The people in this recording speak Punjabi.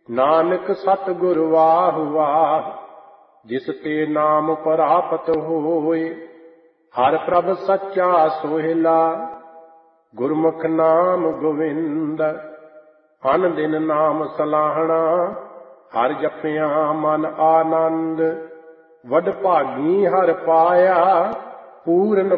ਨਾਨਕ ਸਤਿਗੁਰ ਵਾਹ ਵਾਹ, ਜਿਸ ਤੇ ਨਾਮ ਪ੍ਰਾਪਤ ਹੋਏ। ਹਰਿ ਪ੍ਰਭ ਸੱਚਾ ਸੋਹਿਲਾ, ਗੁਰਮੁਖ ਨਾਮ ਗੋਵਿੰਦ। ਅਨ ਦਿਨ ਨਾਮ ਸਲਾਹਣਾ, ਹਰਿ ਜਪਿਆ ਮਨ ਆਨੰਦ। ਵਡ ਭਾਗੀ ਹਰਿ ਪਾਇਆ, ਪੂਰਨ